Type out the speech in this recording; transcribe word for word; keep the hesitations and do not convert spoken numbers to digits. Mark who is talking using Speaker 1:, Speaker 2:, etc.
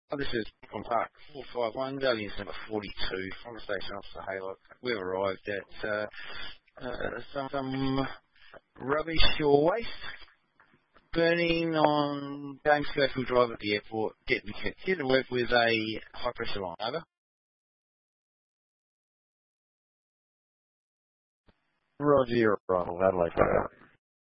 Speaker 1: Oh, this is Brooklyn Park, four five one, values number forty-two, from Station Officer Haylock. We've arrived at uh, uh, some, some rubbish or waste burning on James Schofield Drive at the airport. Getting connected to work with a high pressure line. Over.
Speaker 2: Roger, you're on Adelaide.